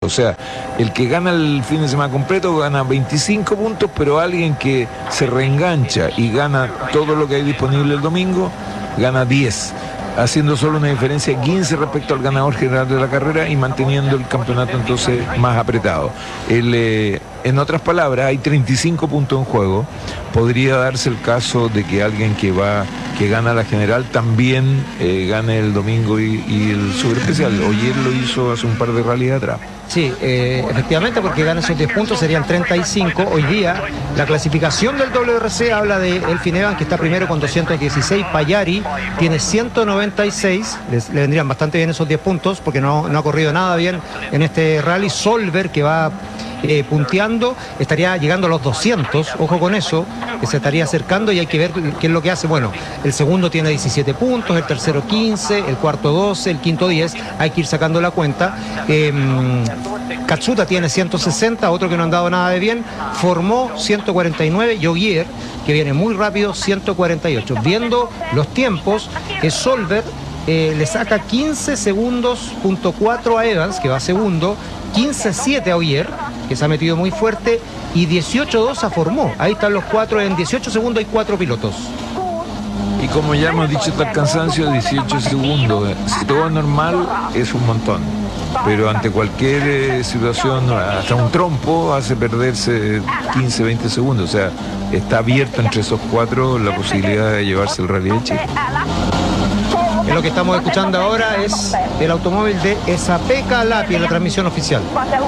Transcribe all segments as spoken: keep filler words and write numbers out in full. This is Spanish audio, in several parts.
O sea, el que gana el fin de semana completo gana veinticinco puntos, pero alguien que se reengancha y gana todo lo que hay disponible el domingo, gana diez, haciendo solo una diferencia de quince respecto al ganador general de la carrera y manteniendo el campeonato entonces más apretado. El, eh, en otras palabras, hay treinta y cinco puntos en juego. Podría darse el caso de que alguien que va, que gana la general también eh, gane el domingo y, y el super especial. Oyer lo hizo hace un par de rallies atrás. Sí, eh, efectivamente, porque gana esos diez puntos, serían treinta y cinco. Hoy día, la clasificación del W R C habla de Elfyn Evans, que está primero con doscientos dieciséis, Payari tiene ciento noventa y seis, les, le vendrían bastante bien esos diez puntos, porque no, no ha corrido nada bien en este rally. Solver, que va eh, punteando, estaría llegando a los doscientos, ojo con eso, que se estaría acercando y hay que ver qué es lo que hace. Bueno, el segundo tiene diecisiete puntos, el tercero quince, el cuarto doce, el quinto diez, hay que ir sacando la cuenta. Eh, Katsuta tiene ciento sesenta, otro que no han dado nada de bien, formó ciento cuarenta y nueve, Yogier, que viene muy rápido, ciento cuarenta y ocho. Viendo los tiempos, que Solver eh, le saca quince segundos punto cuatro a Evans, que va segundo, quince siete a Ogier, que se ha metido muy fuerte, y dieciocho dos a Formó. Ahí están los cuatro, en dieciocho segundos hay cuatro pilotos. Y como ya hemos dicho hasta el cansancio, dieciocho segundos, si todo es normal, es un montón. Pero ante cualquier eh, situación, hasta un trompo hace perderse quince, veinte segundos. O sea, está abierto entre esos cuatro la posibilidad de llevarse el Rally de Chile. Y lo que estamos escuchando ahora es el automóvil de Esa-Pekka Lappi en la transmisión oficial.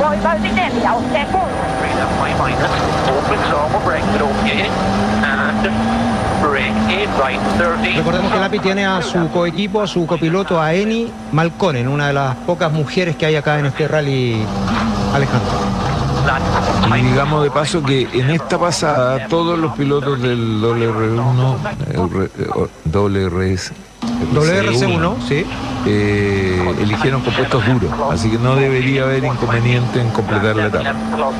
Recordemos que Lappi tiene a su coequipo, a su copiloto, a Eni Malkonen, una de las pocas mujeres que hay acá en este rally, Alejandro. Y digamos de paso que en esta pasada todos los pilotos del W R uno, W R S, W R C uno, sí. Eh, eligieron compuestos duros, así que no debería haber inconveniente en completar la etapa.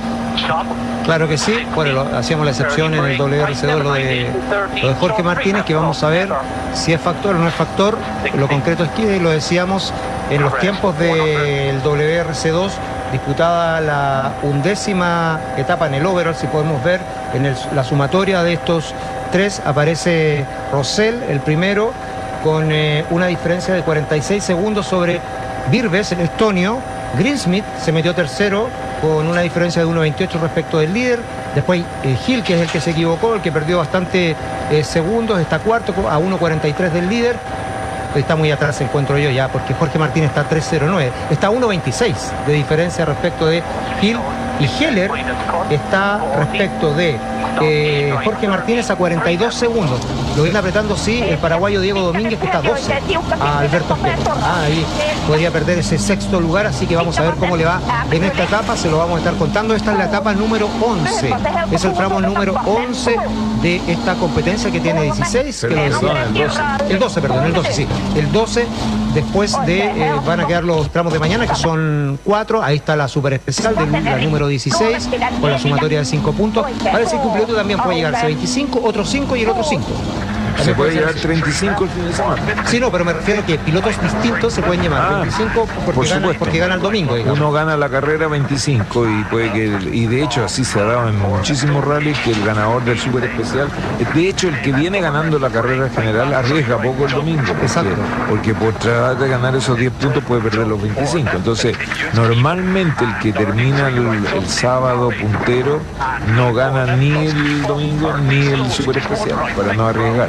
Claro que sí, bueno, lo, hacíamos la excepción en el W R C dos, lo de, lo de Jorge Martínez, que vamos a ver si es factor o no es factor. Lo concreto es que, lo decíamos, en los tiempos del W R C dos, disputada la undécima etapa en el overall, si podemos ver, en el, la sumatoria de estos tres, aparece Rosell, el primero, con eh, una diferencia de cuarenta y seis segundos sobre Virbes, el estonio. Greensmith se metió tercero con una diferencia de uno veintiocho respecto del líder. Después eh, Hill, que es el que se equivocó, el que perdió bastante eh, segundos, está cuarto a uno cuarenta y tres del líder. Está muy atrás, encuentro yo ya, porque Jorge Martínez está tres cero nueve. Está a uno veintiséis de diferencia respecto de Hill. Y Heller está respecto de eh, Jorge Martínez a cuarenta y dos segundos. Lo viene apretando, sí, el paraguayo Diego Domínguez, que está a doce a Alberto Aspeto. Ah, ahí podría perder ese sexto lugar, así que vamos a ver cómo le va en esta etapa, se lo vamos a estar contando. Esta es la etapa número once, es el tramo número once de esta competencia, que tiene dieciséis, que lo decía, el doce, el doce, perdón, el doce, sí, el doce. Después de, eh, van a quedar los tramos de mañana, que son cuatro. Ahí está la super especial de la número dieciséis, con la sumatoria de cinco puntos. Parece que un piloto también puede llegarse a veinticinco, otros cinco y el otro cinco. Se puede llevar treinta y cinco el fin de semana. Sí, no, pero me refiero a que pilotos distintos se pueden llevar ah, veinticinco porque, por gana, porque gana el domingo, digamos. Uno gana la carrera veinticinco y puede que, y de hecho así se ha dado en muchísimos rallies, que el ganador del super especial, de hecho el que viene ganando la carrera general arriesga poco el domingo. Porque, exacto, porque por tratar de ganar esos diez puntos puede perder los veinticinco. Entonces, normalmente el que termina el, el sábado puntero no gana ni el domingo ni el super especial, para no arriesgar.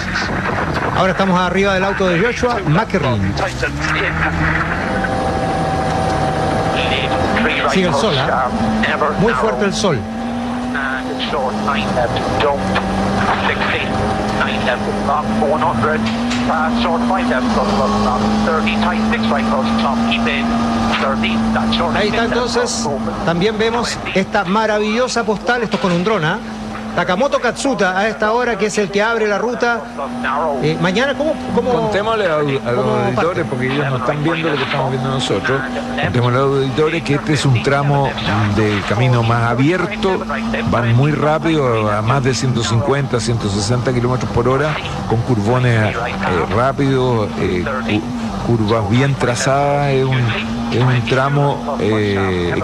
Ahora estamos arriba del auto de Joshua McElroy. Sigue el sol, ¿eh? Muy fuerte el sol. Ahí está, entonces, también vemos esta maravillosa postal, esto es con un dron, ¿eh? Takamoto Katsuta a esta hora, que es el que abre la ruta. Eh, mañana, ¿cómo, cómo Contémosle a, a los auditores, parte? Porque ellos no están viendo lo que estamos viendo nosotros. Contémosle a los auditores que este es un tramo del camino más abierto, van muy rápido, a más de ciento cincuenta, ciento sesenta kilómetros por hora, con curvones eh, rápidos, eh, curvas bien trazadas. Es un, es un tramo eh,